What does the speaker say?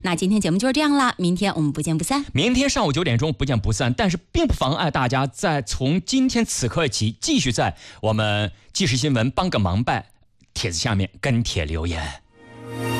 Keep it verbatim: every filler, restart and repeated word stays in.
那今天节目就是这样啦，明天我们不见不散。 明天上午九点钟不见不散，但是并不妨碍大家在从今天此刻起，继续在我们即时新闻帮个忙拜帖子下面跟帖留言。